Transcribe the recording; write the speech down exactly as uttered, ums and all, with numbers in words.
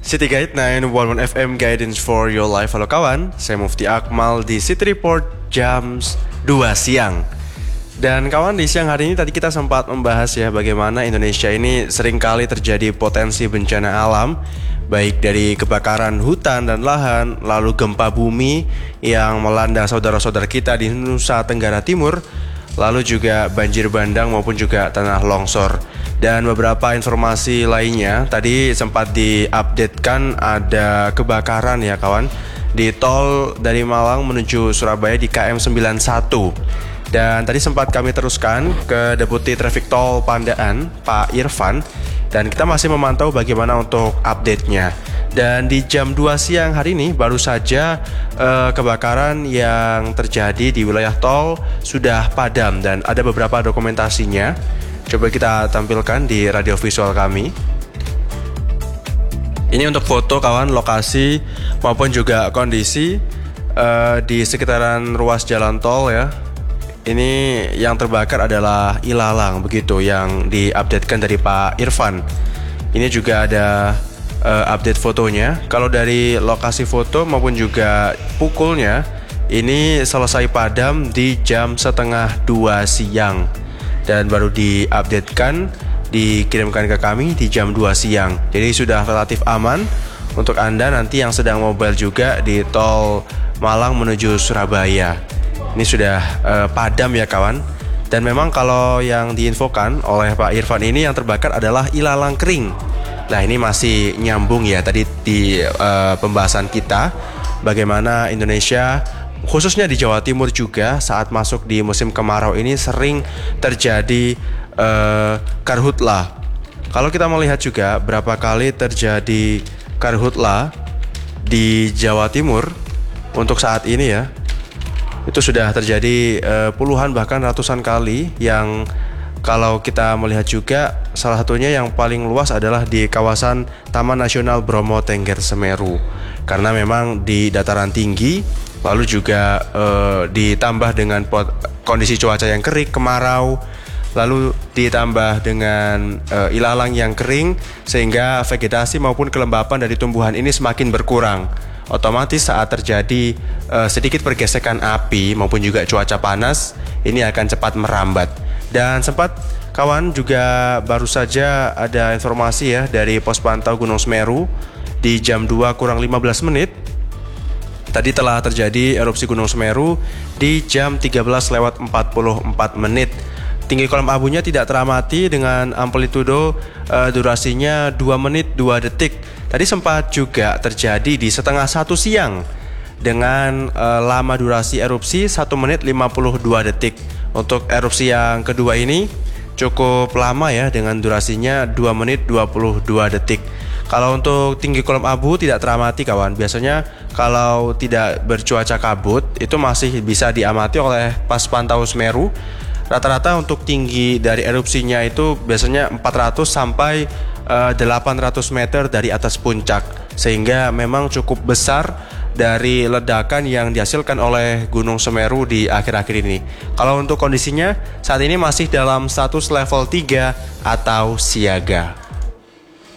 City Guide sembilan satu satu F M Guidance for Your Life. Halo kawan, saya Mufti Akmal di City Report jam dua siang. Dan kawan, di siang hari ini tadi kita sempat membahas ya bagaimana Indonesia ini seringkali terjadi potensi bencana alam, baik dari kebakaran hutan dan lahan, lalu gempa bumi yang melanda saudara-saudara kita di Nusa Tenggara Timur, lalu juga banjir bandang maupun juga tanah longsor. Dan beberapa informasi lainnya, tadi sempat diupdatekan ada kebakaran ya kawan, di tol dari Malang menuju Surabaya di K M sembilan puluh satu. Dan tadi sempat kami teruskan ke Deputi Traffic Tol Pandaan, Pak Irfan, dan kita masih memantau bagaimana untuk update-nya. Dan di jam dua siang hari ini baru saja eh, kebakaran yang terjadi di wilayah tol sudah padam dan ada beberapa dokumentasinya. Coba kita tampilkan di radio visual kami. Ini untuk foto kawan, lokasi maupun juga kondisi eh, di sekitaran ruas jalan tol ya. Ini yang terbakar adalah ilalang begitu yang diupdatekan dari Pak Irfan. Ini juga ada uh, update fotonya. Kalau dari lokasi foto maupun juga pukulnya, ini selesai padam di jam setengah dua siang dan baru diupdatekan, dikirimkan ke kami di jam dua siang. Jadi sudah relatif aman untuk Anda nanti yang sedang mobile juga di tol Malang menuju Surabaya. Ini sudah uh, padam ya kawan. Dan memang kalau yang diinfokan oleh Pak Irfan ini yang terbakar adalah ilalang kering. Nah ini masih nyambung ya tadi di uh, pembahasan kita bagaimana Indonesia khususnya di Jawa Timur juga saat masuk di musim kemarau ini sering terjadi uh, karhutlah. Kalau kita melihat juga berapa kali terjadi karhutlah di Jawa Timur untuk saat ini ya, itu sudah terjadi uh, puluhan bahkan ratusan kali. Yang kalau kita melihat juga salah satunya yang paling luas adalah di kawasan Taman Nasional Bromo Tengger Semeru, karena memang di dataran tinggi, lalu juga uh, ditambah dengan pot, kondisi cuaca yang kering, kemarau, lalu ditambah dengan uh, ilalang yang kering, sehingga vegetasi maupun kelembapan dari tumbuhan ini semakin berkurang. Otomatis saat terjadi uh, sedikit pergesekan api maupun juga cuaca panas, ini akan cepat merambat. Dan sempat kawan juga baru saja ada informasi ya dari pos pantau Gunung Semeru di jam dua kurang lima belas menit. Tadi telah terjadi erupsi Gunung Semeru di jam tiga belas lewat empat puluh empat menit. Tinggi kolom abunya tidak teramati dengan amplitudo uh, durasinya dua menit dua detik. Tadi sempat juga terjadi di setengah satu siang dengan uh, lama durasi erupsi satu menit lima puluh dua detik. Untuk erupsi yang kedua ini cukup lama ya dengan durasinya dua menit dua puluh dua detik. Kalau untuk tinggi kolom abu tidak teramati kawan. Biasanya kalau tidak bercuaca kabut itu masih bisa diamati oleh pas pantau Semeru. Rata-rata untuk tinggi dari erupsinya itu biasanya empat ratus sampai uh, delapan ratus meter dari atas puncak, sehingga memang cukup besar dari ledakan yang dihasilkan oleh Gunung Semeru di akhir-akhir ini. Kalau untuk kondisinya saat ini masih dalam status level tiga atau siaga.